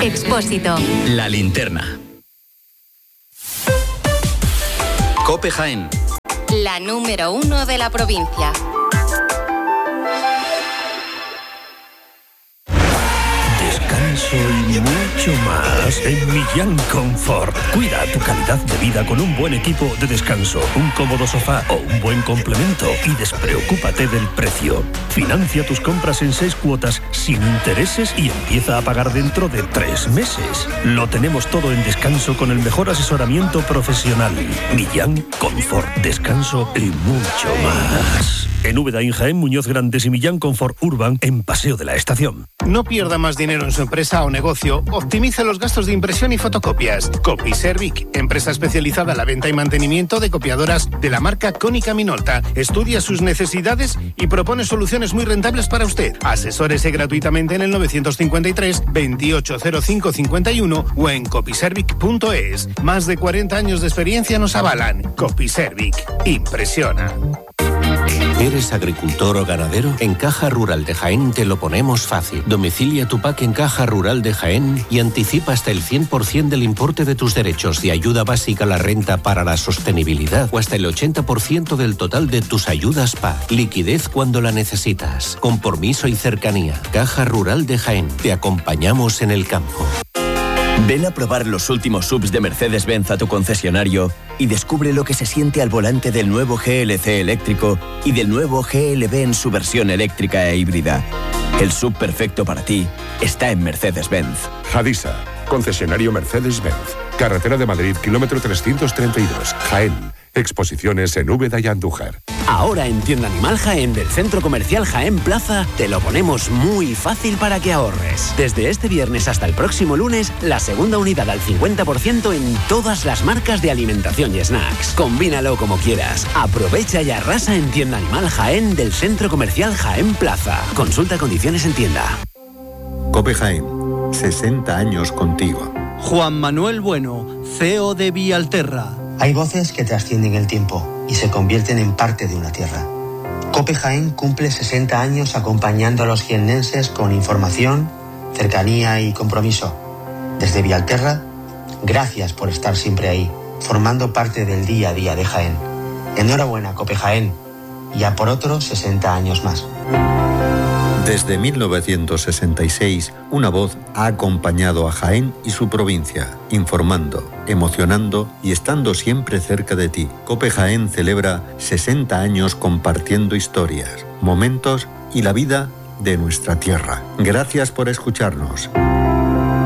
Expósito. La linterna. COPE Jaén. La número 1 de la provincia. Descanso y mucho más en Millán Confort. Cuida tu calidad de vida con un buen equipo de descanso, un cómodo sofá o un buen complemento y despreocúpate del precio. Financia tus compras en 6 cuotas sin intereses y empieza a pagar dentro de 3 meses. Lo tenemos todo en descanso con el mejor asesoramiento profesional. Millán Confort, descanso y mucho más. En Úbeda, Jaén, Muñoz Grandes y Millán Confort Urban en Paseo de la Estación. No pierda más dinero en su empresa o negocio, optimice los gastos de impresión y fotocopias. Copiservic, empresa especializada en la venta y mantenimiento de copiadoras de la marca Konica Minolta. Estudia sus necesidades y propone soluciones muy rentables para usted. Asesórese gratuitamente en el 953 280551 o en copiservic.es. Más de 40 años de experiencia nos avalan. Copiservic, impresiona. ¿Eres agricultor o ganadero? En Caja Rural de Jaén te lo ponemos fácil. Domicilia tu PAC en Caja Rural de Jaén y anticipa hasta el 100% del importe de tus derechos de ayuda básica a la renta para la sostenibilidad o hasta el 80% del total de tus ayudas PAC. Liquidez cuando la necesitas. Compromiso y cercanía. Caja Rural de Jaén. Te acompañamos en el campo. Ven a probar los últimos SUVs de Mercedes-Benz a tu concesionario y descubre lo que se siente al volante del nuevo GLC eléctrico y del nuevo GLB en su versión eléctrica e híbrida. El SUV perfecto para ti está en Mercedes-Benz. Hadisa, concesionario Mercedes-Benz. Carretera de Madrid, kilómetro 332, Jaén. Exposiciones en Úbeda y Andújar. Ahora en Tienda Animal Jaén del Centro Comercial Jaén Plaza te lo ponemos muy fácil para que ahorres. Desde este viernes hasta el próximo lunes, la segunda unidad al 50% en todas las marcas de alimentación y snacks. Combínalo como quieras. Aprovecha y arrasa en Tienda Animal Jaén del Centro Comercial Jaén Plaza. Consulta condiciones en tienda. COPE Jaén, 60 años contigo. Juan Manuel Bueno, CEO de Vialterra. Hay voces que trascienden el tiempo y se convierten en parte de una tierra. COPE Jaén cumple 60 años acompañando a los jiennenses con información, cercanía y compromiso. Desde Vialterra, gracias por estar siempre ahí, formando parte del día a día de Jaén. Enhorabuena, COPE Jaén, y a por otros 60 años más. Desde 1966, una voz ha acompañado a Jaén y su provincia, informando, emocionando y estando siempre cerca de ti. COPE Jaén celebra 60 años compartiendo historias, momentos y la vida de nuestra tierra. Gracias por escucharnos.